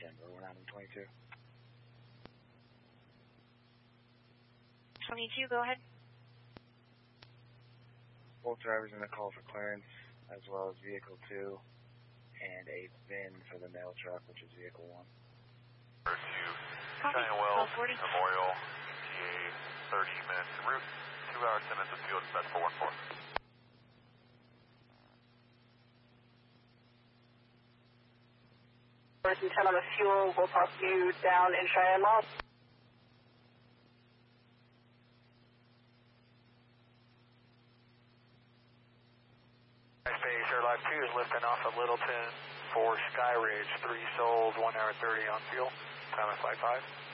Denver, we're on 22. 22, go ahead. Both drivers in the call for clearance, as well as vehicle 2, and a VIN for the mail truck, which is vehicle 1. China Wells, Memorial, ETA 30 minutes en route, 2 hours, 10 minutes of fuel, dispatch 414. Person 10 on the fuel, we'll talk to you down in Cheyenne Mall. Space Airline 2 is lifting off of Littleton for Sky Ridge, 3 souls, 1 hour 30 on fuel, time at 55.